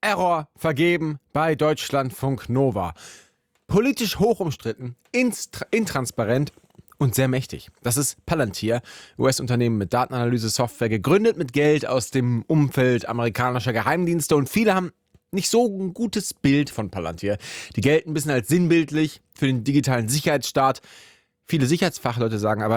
Error vergeben bei Deutschlandfunk Nova. Politisch hoch umstritten, intransparent und sehr mächtig. Das ist Palantir, US-Unternehmen mit Datenanalyse-Software, gegründet mit Geld aus dem Umfeld amerikanischer Geheimdienste, und viele haben nicht so ein gutes Bild von Palantir. Die gelten ein bisschen als sinnbildlich für den digitalen Sicherheitsstaat. Viele Sicherheitsfachleute sagen aber,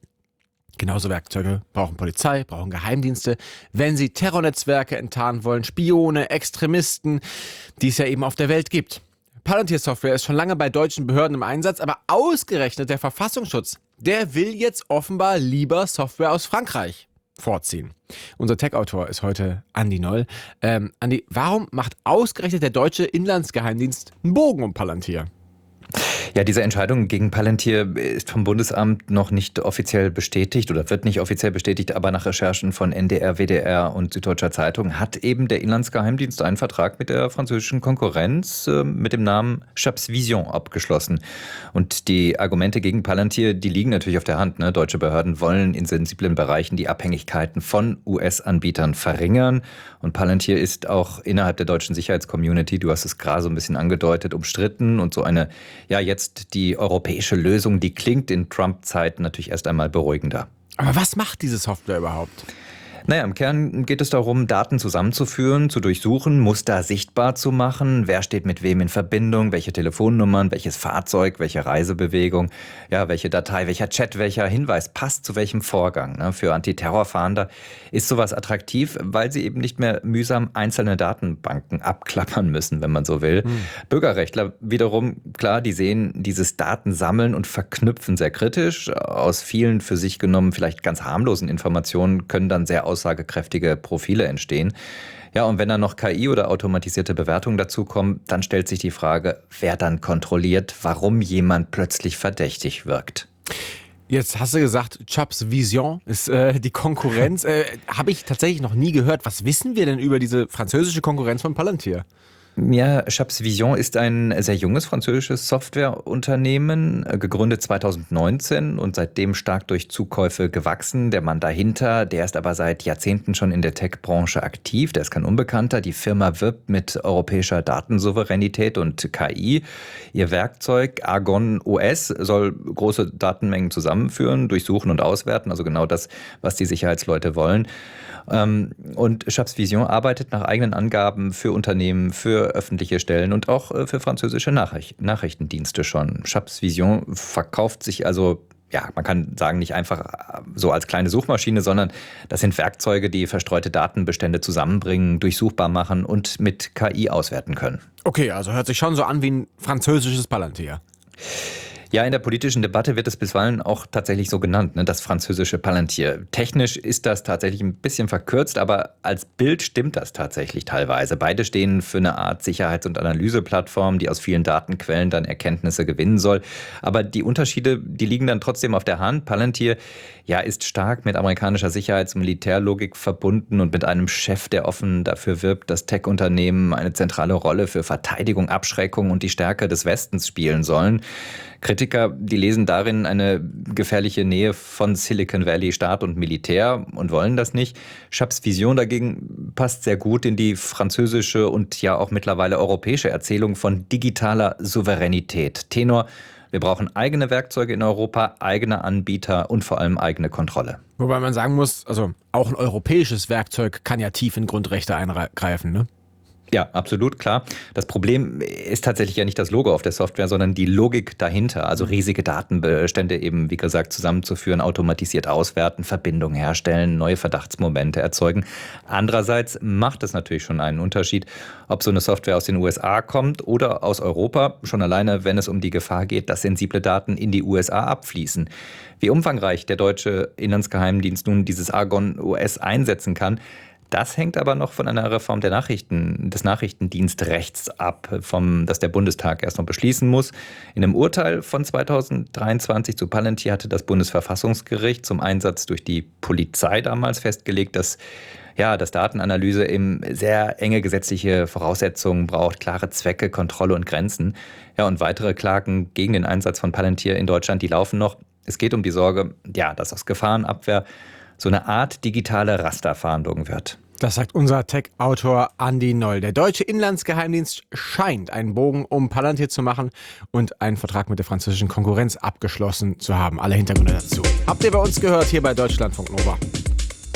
genauso Werkzeuge brauchen Polizei, brauchen Geheimdienste, wenn sie Terrornetzwerke enttarnen wollen, Spione, Extremisten, die es ja eben auf der Welt gibt. Palantir-Software ist schon lange bei deutschen Behörden im Einsatz, aber ausgerechnet der Verfassungsschutz, der will jetzt offenbar lieber Software aus Frankreich vorziehen. Unser Tech-Autor ist heute Andi Noll. Andi, warum macht ausgerechnet der deutsche Inlandsgeheimdienst einen Bogen um Palantir? Ja, diese Entscheidung gegen Palantir ist vom Bundesamt noch nicht offiziell bestätigt oder wird nicht offiziell bestätigt, aber nach Recherchen von NDR, WDR und Süddeutscher Zeitung hat eben der Inlandsgeheimdienst einen Vertrag mit der französischen Konkurrenz mit dem Namen Chaps Vision abgeschlossen. Und die Argumente gegen Palantir, die liegen natürlich auf der Hand. Ne? Deutsche Behörden wollen in sensiblen Bereichen die Abhängigkeiten von US-Anbietern verringern. Und Palantir ist auch innerhalb der deutschen Sicherheitscommunity, du hast es gerade so ein bisschen angedeutet, umstritten. Und so eine, jetzt die europäische Lösung, die klingt in Trump-Zeiten natürlich erst einmal beruhigender. Aber was macht diese Software überhaupt? Naja, im Kern geht es darum, Daten zusammenzuführen, zu durchsuchen, Muster sichtbar zu machen. Wer steht mit wem in Verbindung, welche Telefonnummern, welches Fahrzeug, welche Reisebewegung, ja, welche Datei, welcher Chat, welcher Hinweis passt zu welchem Vorgang. Ne? Für Antiterrorfahnder ist sowas attraktiv, weil sie eben nicht mehr mühsam einzelne Datenbanken abklappern müssen, wenn man so will. Bürgerrechtler wiederum, klar, die sehen dieses Datensammeln und Verknüpfen sehr kritisch. Aus vielen für sich genommen vielleicht ganz harmlosen Informationen können dann sehr aussagekräftige Profile entstehen. Ja, und wenn dann noch KI oder automatisierte Bewertungen dazukommen, dann stellt sich die Frage, wer dann kontrolliert, warum jemand plötzlich verdächtig wirkt. Jetzt hast du gesagt, Chaps Vision ist die Konkurrenz. Habe ich tatsächlich noch nie gehört. Was wissen wir denn über diese französische Konkurrenz von Palantir? Ja, Chaps Vision ist ein sehr junges französisches Softwareunternehmen, gegründet 2019 und seitdem stark durch Zukäufe gewachsen. Der Mann dahinter, der ist aber seit Jahrzehnten schon in der Tech-Branche aktiv, der ist kein Unbekannter. Die Firma wirbt mit europäischer Datensouveränität und KI. Ihr Werkzeug Argon OS soll große Datenmengen zusammenführen, durchsuchen und auswerten, also genau das, was die Sicherheitsleute wollen. Und Chaps Vision arbeitet nach eigenen Angaben für Unternehmen, für öffentliche Stellen und auch für französische Nachrichtendienste schon. Chaps Vision verkauft sich also, ja, man kann sagen, nicht einfach so als kleine Suchmaschine, sondern das sind Werkzeuge, die verstreute Datenbestände zusammenbringen, durchsuchbar machen und mit KI auswerten können. Okay, also hört sich schon so an wie ein französisches Palantir. Ja, in der politischen Debatte wird es bisweilen auch tatsächlich so genannt, ne, das französische Palantir. Technisch ist das tatsächlich ein bisschen verkürzt, aber als Bild stimmt das tatsächlich teilweise. Beide stehen für eine Art Sicherheits- und Analyseplattform, die aus vielen Datenquellen dann Erkenntnisse gewinnen soll. Aber die Unterschiede, die liegen dann trotzdem auf der Hand. Palantir, ja, ist stark mit amerikanischer Sicherheits- und Militärlogik verbunden und mit einem Chef, der offen dafür wirbt, dass Tech-Unternehmen eine zentrale Rolle für Verteidigung, Abschreckung und die Stärke des Westens spielen sollen. Kritiker, die lesen darin eine gefährliche Nähe von Silicon Valley, Staat und Militär und wollen das nicht. Chaps Vision dagegen passt sehr gut in die französische und ja auch mittlerweile europäische Erzählung von digitaler Souveränität. Tenor: Wir brauchen eigene Werkzeuge in Europa, eigene Anbieter und vor allem eigene Kontrolle. Wobei man sagen muss, also auch ein europäisches Werkzeug kann ja tief in Grundrechte eingreifen, ne? Ja, absolut, klar. Das Problem ist tatsächlich ja nicht das Logo auf der Software, sondern die Logik dahinter. Also riesige Datenbestände eben, wie gesagt, zusammenzuführen, automatisiert auswerten, Verbindungen herstellen, neue Verdachtsmomente erzeugen. Andererseits macht es natürlich schon einen Unterschied, ob so eine Software aus den USA kommt oder aus Europa. Schon alleine, wenn es um die Gefahr geht, dass sensible Daten in die USA abfließen. Wie umfangreich der deutsche Inlandsgeheimdienst nun dieses Argon OS einsetzen kann, das hängt aber noch von einer Reform des Nachrichtendienstrechts ab, das der Bundestag erst noch beschließen muss. In einem Urteil von 2023 zu Palantir hatte das Bundesverfassungsgericht zum Einsatz durch die Polizei damals festgelegt, dass Datenanalyse eben sehr enge gesetzliche Voraussetzungen braucht, klare Zwecke, Kontrolle und Grenzen. Ja, und weitere Klagen gegen den Einsatz von Palantir in Deutschland, die laufen noch. Es geht um die Sorge, dass aus Gefahrenabwehr so eine Art digitale Rasterfahndung wird. Das sagt unser Tech-Autor Andi Noll. Der deutsche Inlandsgeheimdienst scheint einen Bogen um Palantir zu machen und einen Vertrag mit der französischen Konkurrenz abgeschlossen zu haben. Alle Hintergründe dazu habt ihr bei uns gehört, hier bei Deutschlandfunk Nova.